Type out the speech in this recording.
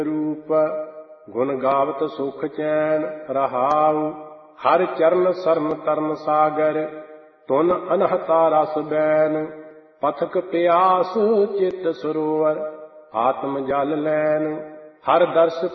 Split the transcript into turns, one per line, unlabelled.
ਰੂਪ ਗੁਣ ਗਾਵਤ ਸੁਖ ਚੈਨ ਰਹਾਉ। ਹਰਿ ਚਰਨ ਸਰਨ ਤਰਨ ਸਾਗਰ ਤੁਨ ਅਨਹਤਾ ਰਸ ਬੈਨ। ਪਥਕ ਪਿਆਸ ਚਿਤ ਸਰੋਵਰ ਆਤਮ ਜਲ ਲੈਨ। ਹਰ ਦਰਸ